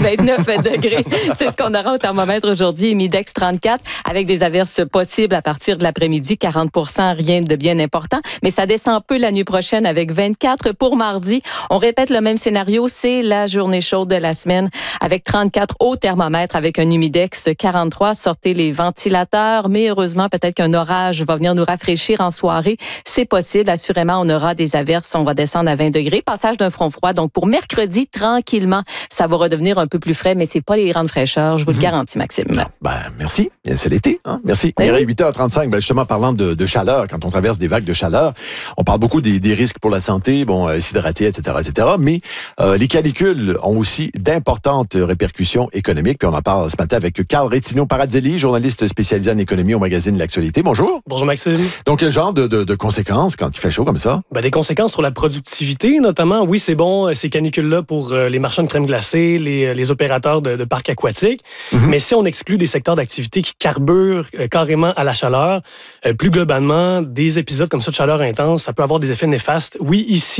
29 degrés. C'est ce qu'on aura au thermomètre aujourd'hui. Midex 34 avec des averses possibles à partir de l'après-midi. 40%, rien de bien important. Mais ça descend peu la nuit prochaine avec 24 pour mardi. On répète le même scénario. C'est la journée chaude de la semaine avec 34 au thermomètre avec un humidex 43. Sortez les ventilateurs. Mais heureusement, peut-être qu'un orage va venir nous rafraîchir en soirée. C'est possible. Assurément, on aura des averses. On va descendre à 20 degrés. Passage d'un front froid. Donc, pour mercredi, tranquillement, ça va redevenir un peu plus frais, mais c'est pas les grandes fraîcheurs. Je vous le garantis, Maxime. Non, merci. C'est l'été. Hein? Merci. Ben oui. 8h35, justement, parlant de chaleur, quand on traverse des vagues de chaleur, on parle beaucoup des risques pour la santé, s'hydrater, etc., etc. Mais les canicules ont aussi d'importantes répercussions économiques. Puis on en parle ce matin avec Carl Rétino-Paradzelli, journaliste spécialisé en économie au magazine L'Actualité. Bonjour. Bonjour, Maxime. Donc, quel genre de conséquences quand il fait chaud comme ça? Des conséquences sur la productivité, notamment. Oui, c'est bon, ces canicules-là pour les marchands de crème glacée, les opérateurs de parcs aquatiques. Mais si on exclut des secteurs d'activité qui carburent carrément à la chaleur, plus globalement, des épisodes comme ça de chaleur intense, ça peut avoir des effets néfastes. Oui, ici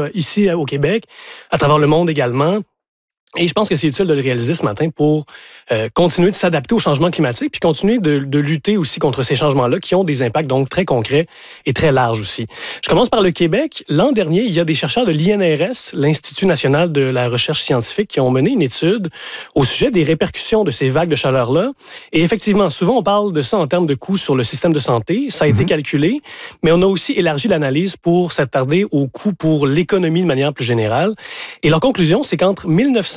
au Québec, à travers le monde également. Et je pense que c'est utile de le réaliser ce matin pour continuer de s'adapter au changement climatique puis continuer de lutter aussi contre ces changements-là qui ont des impacts donc très concrets et très larges aussi. Je commence par le Québec. L'an dernier, il y a des chercheurs de l'INRS, l'Institut national de la recherche scientifique, qui ont mené une étude au sujet des répercussions de ces vagues de chaleur-là. Et effectivement, souvent, on parle de ça en termes de coûts sur le système de santé. Ça a été calculé, mais on a aussi élargi l'analyse pour s'attarder aux coûts pour l'économie de manière plus générale. Et leur conclusion, c'est qu'entre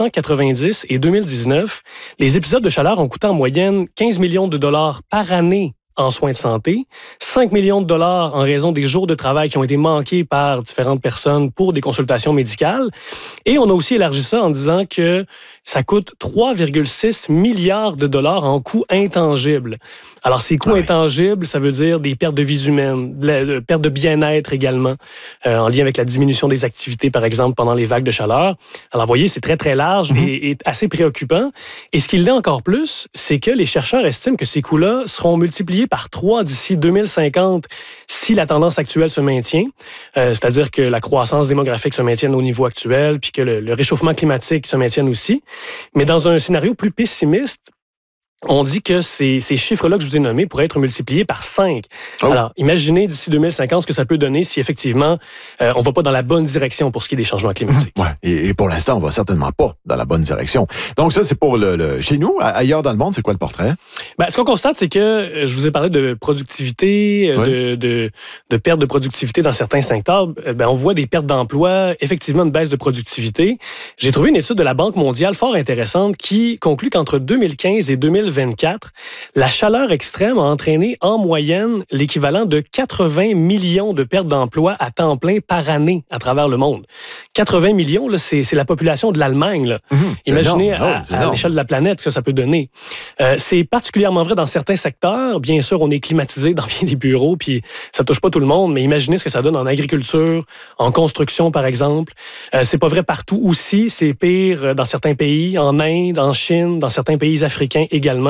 1990 et 2019, les épisodes de chaleur ont coûté en moyenne 15 millions de dollars par année en soins de santé, 5 millions de dollars en raison des jours de travail qui ont été manqués par différentes personnes pour des consultations médicales. Et on a aussi élargi ça en disant que ça coûte 3,6 milliards de dollars en coûts intangibles. Alors, ces coûts intangibles, ça veut dire des pertes de vies humaines, de pertes de bien-être également, en lien avec la diminution des activités, par exemple, pendant les vagues de chaleur. Alors, vous voyez, c'est très, très large et assez préoccupant. Et ce qui l'est encore plus, c'est que les chercheurs estiment que ces coûts-là seront multipliés par 3 d'ici 2050 si la tendance actuelle se maintient, c'est-à-dire que la croissance démographique se maintienne au niveau actuel, puis que le réchauffement climatique se maintienne aussi. Mais dans un scénario plus pessimiste, on dit que ces chiffres-là que je vous ai nommés pourraient être multipliés par 5. Alors, imaginez d'ici 2050 ce que ça peut donner si effectivement on ne va pas dans la bonne direction pour ce qui est des changements climatiques. Et pour l'instant, on ne va certainement pas dans la bonne direction. Donc ça, c'est pour chez nous. Ailleurs dans le monde, c'est quoi le portrait? Ce qu'on constate, c'est que je vous ai parlé de productivité, de perte de productivité dans certains secteurs. On voit des pertes d'emploi, effectivement une baisse de productivité. J'ai trouvé une étude de la Banque mondiale fort intéressante qui conclut qu'entre 2015 et 2024, la chaleur extrême a entraîné en moyenne l'équivalent de 80 millions de pertes d'emplois à temps plein par année à travers le monde. 80 millions, là, c'est la population de l'Allemagne. Là. Imaginez à l'échelle de la planète ce que ça peut donner. C'est particulièrement vrai dans certains secteurs. Bien sûr, on est climatisé dans bien des bureaux, puis ça touche pas tout le monde, mais imaginez ce que ça donne en agriculture, en construction, par exemple. C'est pas vrai partout aussi. C'est pire dans certains pays, en Inde, en Chine, dans certains pays africains également.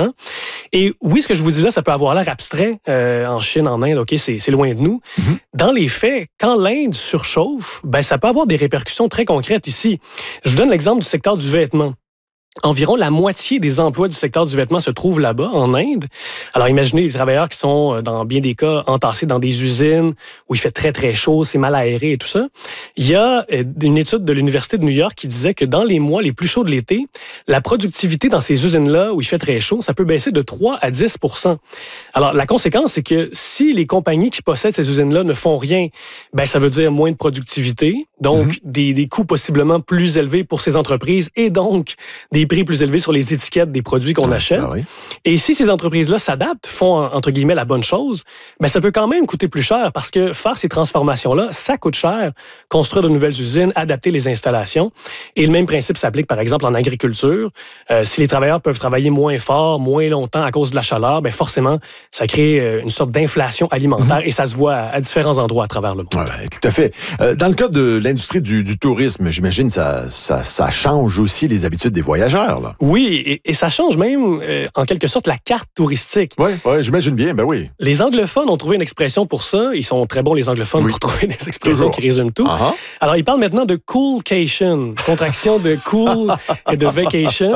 Et oui, ce que je vous dis là, ça peut avoir l'air abstrait. En Chine, en Inde, OK, c'est loin de nous. Dans les faits, quand l'Inde surchauffe, ça peut avoir des répercussions très concrètes ici. Je vous donne l'exemple du secteur du vêtement. Environ la moitié des emplois du secteur du vêtement se trouvent là-bas, en Inde. Alors, imaginez les travailleurs qui sont, dans bien des cas, entassés dans des usines où il fait très, très chaud, c'est mal aéré et tout ça. Il y a une étude de l'Université de New York qui disait que dans les mois les plus chauds de l'été, la productivité dans ces usines-là où il fait très chaud, ça peut baisser de 3 à 10 %. Alors, la conséquence, c'est que si les compagnies qui possèdent ces usines-là ne font rien, ça veut dire moins de productivité, donc des coûts possiblement plus élevés pour ces entreprises et donc des prix plus élevés sur les étiquettes des produits qu'on achète. Et si ces entreprises-là s'adaptent, font, entre guillemets, la bonne chose, ça peut quand même coûter plus cher parce que faire ces transformations-là, ça coûte cher. Construire de nouvelles usines, adapter les installations. Et le même principe s'applique, par exemple, en agriculture. Si les travailleurs peuvent travailler moins fort, moins longtemps à cause de la chaleur, forcément, ça crée une sorte d'inflation alimentaire et ça se voit à différents endroits à travers le monde. Tout à fait. Dans le cas de l'industrie du tourisme, j'imagine ça change aussi les habitudes des voyageurs. Là. Oui, et ça change même, en quelque sorte, la carte touristique. Oui, j'imagine bien, oui. Les anglophones ont trouvé une expression pour ça. Ils sont très bons, les anglophones, pour trouver des expressions qui résument tout. Alors, ils parlent maintenant de coolcation, contraction de cool et de vacation.